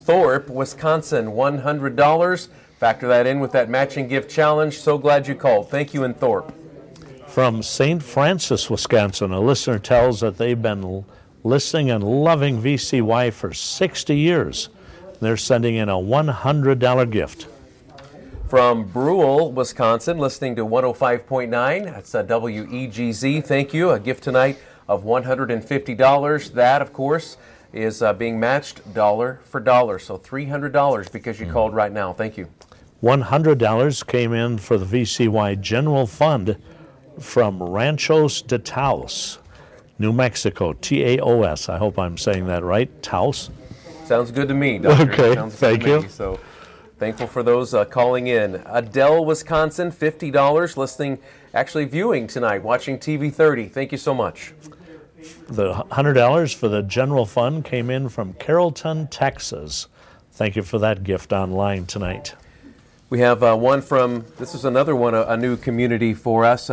Thorpe, Wisconsin, $100. Factor that in with that matching gift challenge. So glad you called. Thank you in Thorpe. From St. Francis, Wisconsin, a listener tells that they've been listening and loving VCY for 60 years. They're sending in a $100 gift. From Brule, Wisconsin, listening to 105.9. That's WEGZ. Thank you. A gift tonight of $150. That, of course, is being matched dollar for dollar. So $300 because you called right now. Thank you. $100 came in for the VCY General Fund from Ranchos de Taos, New Mexico, Taos. I hope I'm saying that right, Taos. Sounds good to me, Doctor. Okay, Sounds thank you. So thankful for those calling in. Adele, Wisconsin, $50, listening, actually viewing tonight, watching TV 30. Thank you so much. The $100 for the general fund came in from Carrollton, Texas. Thank you for that gift online tonight. We have one from, this is another one, a new community for us,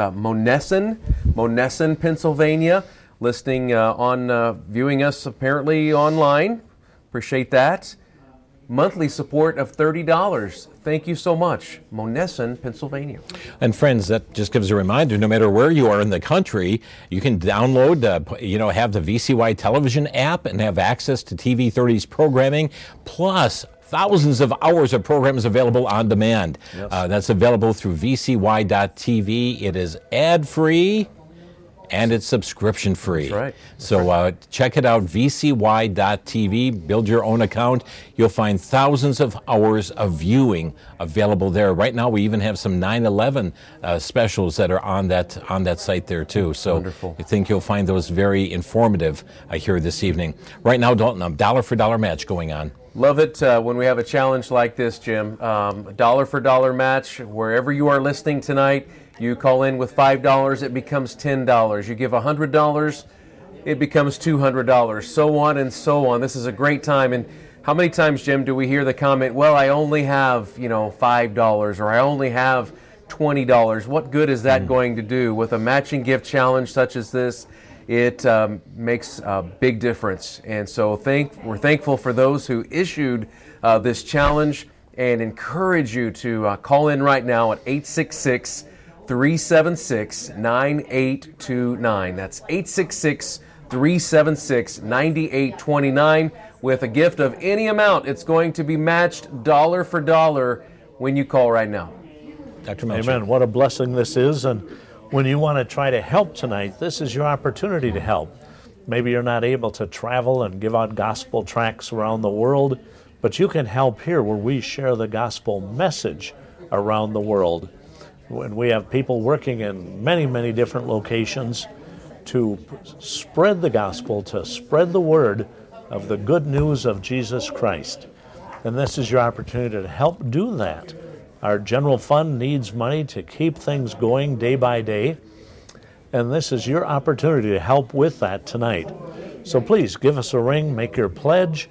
Monessen, Pennsylvania, listening viewing us apparently online. Appreciate that. Monthly support of $30. Thank you so much. Monessen, Pennsylvania. And friends, that just gives a reminder, no matter where you are in the country, you can download, have the VCY television app and have access to TV 30's programming, plus thousands of hours of programs available on demand. Yes. That's available through vcy.tv. It is ad-free. And it's subscription-free. That's right. So check it out, vcy.tv. Build your own account. You'll find thousands of hours of viewing available there. Right now, we even have some 9/11 specials that are on that site there, too. So wonderful. I think you'll find those very informative here this evening. Right now, Dalton, a dollar-for-dollar match going on. Love it when we have a challenge like this, Jim. Dollar-for-dollar match, wherever you are listening tonight. You call in with $5, it becomes $10. You give $100, it becomes $200. So on and so on. This is a great time. And how many times, Jim, do we hear the comment, well, I only have, $5 or I only have $20. What good is that going to do? With a matching gift challenge such as this, it makes a big difference. And so we're thankful for those who issued this challenge and encourage you to call in right now at 866-376-9829. That's 866-376-9829 with a gift of any amount. It's going to be matched dollar for dollar when you call right now. Dr. Melcher. Amen. What a blessing this is. And when you want to try to help tonight, this is your opportunity to help. Maybe you're not able to travel and give out gospel tracts around the world, but you can help here where we share the gospel message around the world. When we have people working in many, many different locations to spread the gospel, to spread the word of the good news of Jesus Christ. And this is your opportunity to help do that. Our general fund needs money to keep things going day by day, and this is your opportunity to help with that tonight. So please give us a ring, make your pledge,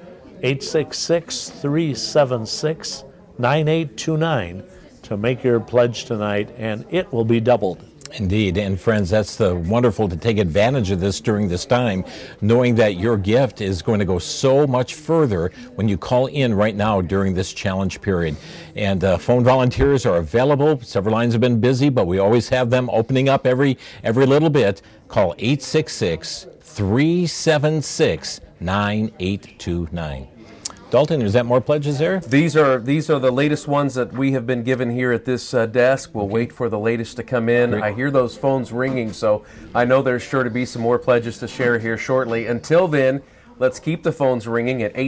866-376-9829. to make your pledge tonight, and it will be doubled. Indeed, and friends, that's the wonderful to take advantage of this during this time, knowing that your gift is going to go so much further when you call in right now during this challenge period. And phone volunteers are available. Several lines have been busy, but we always have them opening up every little bit. Call 866-376-9829. Dalton, is that more pledges there? These are the latest ones that we have been given here at this desk. We'll wait for the latest to come in. Great. I hear those phones ringing, so I know there's sure to be some more pledges to share here shortly. Until then, let's keep the phones ringing at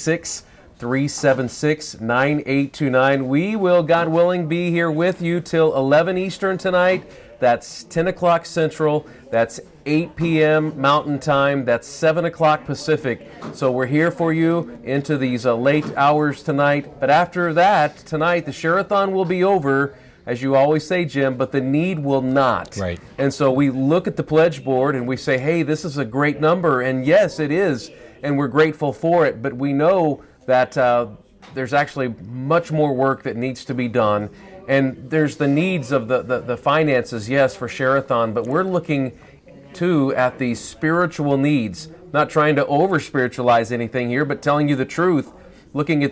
866-376-9829. We will, God willing, be here with you till 11 Eastern tonight. That's 10 o'clock Central. That's 8 p.m. Mountain Time. That's 7 o'clock Pacific. So we're here for you into these late hours tonight. But after that, tonight, the Share-a-thon will be over, as you always say, Jim, but the need will not. Right. And so we look at the pledge board and we say, hey, this is a great number. And yes, it is. And we're grateful for it. But we know that there's actually much more work that needs to be done. And there's the needs of the finances, yes, for Share-a-thon, but we're looking, too, at the spiritual needs. Not trying to over-spiritualize anything here, but telling you the truth. looking at